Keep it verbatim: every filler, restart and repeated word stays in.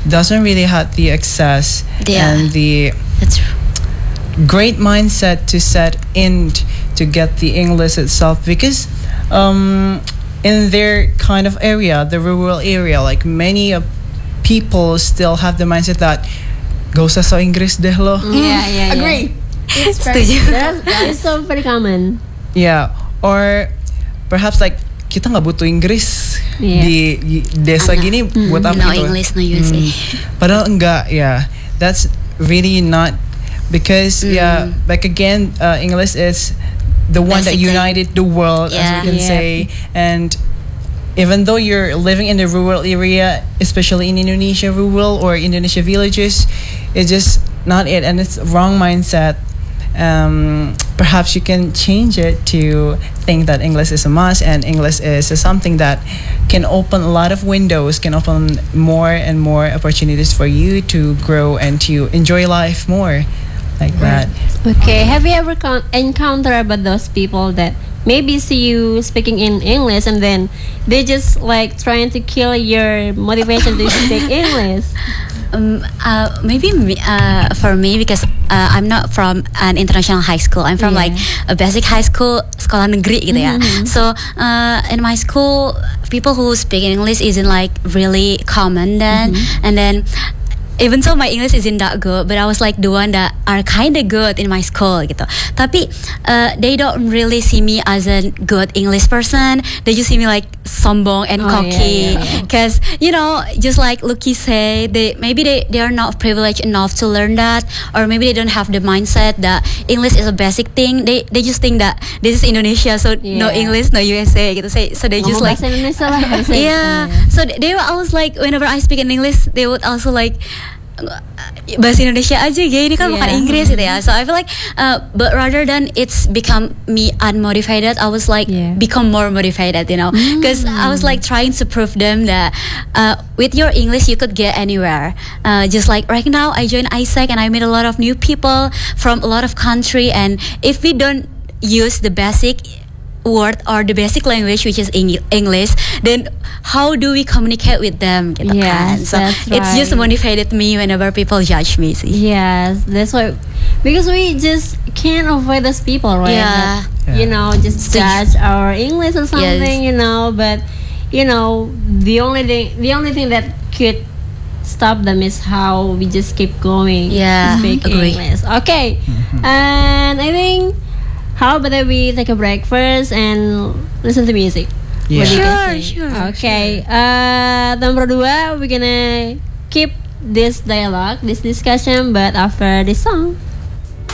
doesn't really have the access Yeah. and the That's great mindset to set in to get the English itself, because um, in their kind of area, the rural area, like many uh, people still have the mindset that gak usah so Inggris deh lo. Yeah, yeah, yeah. Agree. It's very, Setuju. that's, it's so very common. Yeah, or perhaps like kita nggak butuh Inggris Yeah. di, di desa Ano, gini buat apa no gitu? English, no U S A. Hmm. Padahal enggak, yeah. That's really not, because yeah, like again, uh, English is the one that Basic thing. united the world, as Yeah. we can Yeah. say, and even though you're living in the rural area, especially in Indonesia rural or Indonesia villages, it's just not it, and it's wrong mindset. Um, perhaps you can change it to think that English is a must, and English is something that can open a lot of windows, can open more and more opportunities for you to grow and to enjoy life more, like that. Okay, have you ever con- encountered about those people that maybe see you speaking in English and then they just like trying to kill your motivation to speak English? Um, uh, maybe me, uh, for me, because uh, I'm not from an international high school. I'm from Yeah. like a basic high school, sekolah negeri gitu ya. So uh, in my school, people who speak English isn't like really common then, and then. Even so my English isn't that good, but I was like the one that are kind of good in my school gitu. Tapi uh, they don't really see me as a good English person. They just see me like sombong and Oh, cocky. yeah, yeah, yeah. Cause you know, just like Lucky say, they maybe they, they are not privileged enough to learn that, or maybe they don't have the mindset that English is a basic thing. They they just think that this is Indonesia, so no Yeah. English, no U S A gitu. So, so they just Ngomong like bahasa Indonesia lah, bahasa yeah. Indonesia. So they were always like, whenever I speak in English, they would also like bahasa Indonesia aja ya, ini kan bukan Yeah. Inggris gitu ya. So I feel like uh, but rather than it's become me unmotivated, I was like Yeah. become more motivated, you know, because I was like trying to prove them that uh, with your English you could get anywhere. Uh, just like right now I joined I S E C and I meet a lot of new people from a lot of country, and if we don't use the basic word or the basic language, which is Eng- English, then how do we communicate with them gitu kan? Yes, So that's it's just right. motivated me whenever people judge me sih. Yes, that's why, because we just can't avoid those people, right? Yeah. That, you know, just Setuju. judge our English or something, Yes. you know. But you know, the only thing, the only thing that could stop them is how we just keep going Yeah, to speak agree. English. Okay, and I think how about that we take a break first and listen to music. Yeah. What do you Sure, guys think? sure, Okay. Uh, number dua, we're gonna keep this dialogue, this discussion, but after this song.